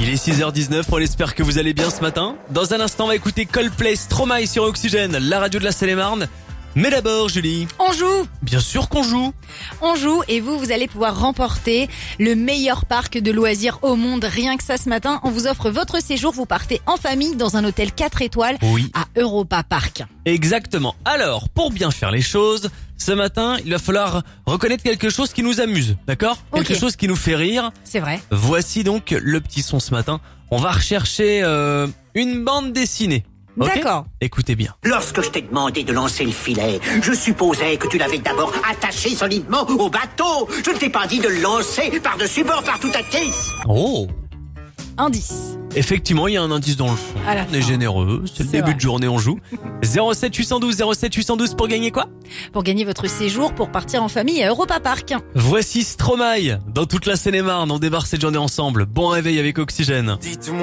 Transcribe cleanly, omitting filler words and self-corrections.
Il est 6h19, on espère que vous allez bien ce matin. Dans un instant, on va écouter Coldplay, Stromae sur Oxygène, la radio de la Seine-et-Marne. Mais d'abord, Julie. On joue. Bien sûr qu'on joue. On joue et vous allez pouvoir remporter le meilleur parc de loisirs au monde. Rien que ça ce matin, on vous offre votre séjour. Vous partez en famille dans un hôtel 4 étoiles à Europa Park. Exactement. Alors, pour bien faire les choses, ce matin, il va falloir reconnaître quelque chose qui nous amuse, d'accord ? Quelque chose qui nous fait rire. C'est vrai. Voici donc le petit son ce matin. On va rechercher une bande dessinée. Okay. D'accord. Écoutez bien. Lorsque je t'ai demandé de lancer le filet, je supposais que tu l'avais d'abord attaché solidement au bateau. Je ne t'ai pas dit de le lancer par-dessus bord par tout à caisse. Oh. Indice. Effectivement, il y a un indice dans le son. On est généreux, c'est le début vrai. de journée, on joue. 07 812 pour gagner quoi ? Pour gagner votre séjour pour partir en famille à Europa Park. Voici Stromae dans toute la Seine-et-Marne. On débarque cette journée ensemble. Bon réveil avec Oxygène. Dites-moi.